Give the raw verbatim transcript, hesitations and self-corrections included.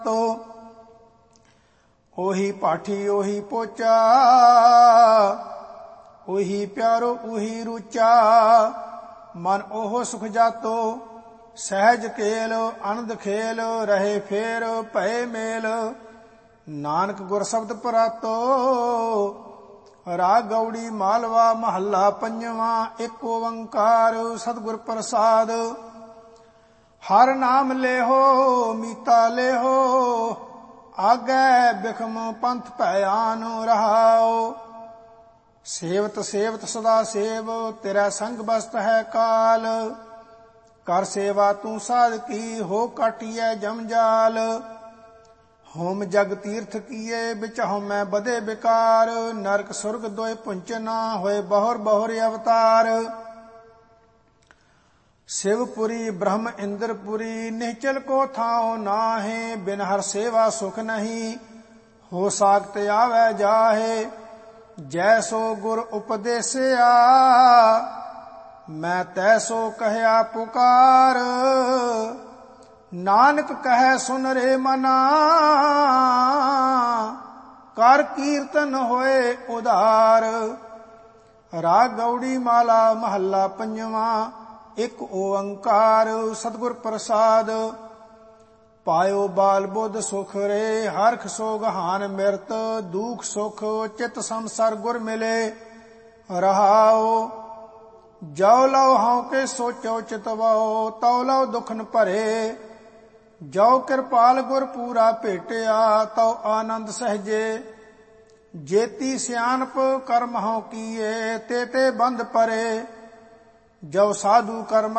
ਤੋ ਉਹੀ ਪਾਠੀ ਉਹੀ ਪੋਚਾ, ਉਹੀ ਪਿਆਰੋ ਉਹੀ ਰੂਚਾ। ਮਨ ਉਹ ਸੁਖ ਜਾਤੋ ਸਹਿਜ ਕੇਲ, ਅਨੰਦ ਖੇਲ ਰਹੇ ਫੇਰ ਭਏ ਮੇਲ। ਨਾਨਕ ਗੁਰ ਸ਼ਬਦ ਪਰਾਤੋ ਰਾਗ ਗੌੜੀ ਮਾਲਵਾ ਮਹੱਲਾ ਪੰਜਵਾਂ। ਇੱਕ ਓੰਕਾਰ ਸਤਿਗੁਰ ਪ੍ਰਸਾਦ। ਹਰ ਨਾਮ ਲੇਹੋ ਮੀਤਾ ਲੇਹੋ, ਆਗੈ ਬਿਖਮ ਪੰਥ ਭੈ ਆਨ ਰਹਾਉ। ਸੇਵਤ ਸੇਵਤ ਸਦਾ ਸੇਵ, ਤੇਰਾ ਸੰਗ ਬਸਤ ਹੈ ਕਾਲ। ਕਰ ਸੇਵਾ ਤੂੰ ਸਾਧ ਕੀ, ਹੋ ਕਾਟੀਐ ਜਮਜਾਲ। ਹੋਮ ਜਗ ਤੀਰਥ ਕੀਏ, ਬਿਚਹੁ ਮੈਂ ਬਦੇ ਬਿਕਾਰ। ਨਰਕ ਸੁਰਗ ਦੋਇ ਪੁੰਚਨਾ, ਹੋਏ ਬਹੁਰ ਬਹੁਰ ਅਵਤਾਰ। शिवपुरी ब्रह्म इंद्रपुरी, निश्चल को थाओ नाहे। बिन हर सेवा सुख नहीं, हो सागत आवे जाहे। जैसो गुर उपदेसिया, मैं तैसो कहया पुकार। नानक कहे सुन रे मना, कर कीर्तन होए उदार। राग गौड़ी माला महला पंजवा। ਇੱਕ ਓੰਕਾਰ ਸਤਿਗੁਰ ਪ੍ਰਸਾਦ। ਪਾਇਓ ਬਾਲ ਬੁੱਧ ਸੁਖ ਰੇ, ਹਰਖ ਸੋਗਹਾਨ ਮਿਰਤ। ਦੁਖ ਸੁਖ ਚਿਤ ਸੰਸਰ ਗੁਰ ਮਿਲੇ ਰਹਾਓ। ਜੋ ਲਉ ਹਉ ਕੇ ਸੋਚੋ ਚਿਤਵਾਓ, ਤਉ ਲਉ ਦੁਖਨ ਭਰੇ। ਜੋ ਕਿਰਪਾਲ ਗੁਰ ਪੂਰਾ ਭੇਟਿਆ, ਤਉ ਆਨੰਦ ਸਹਜੇ। ਜੇਤੀ ਸਿਆਣਪ ਕਰਮ ਹਉ ਕੀਏ, ਤੇ ਤੇ ਬੰਧ ਪਰੇ। ਜੋ ਸਾਧੂ ਕਰਮ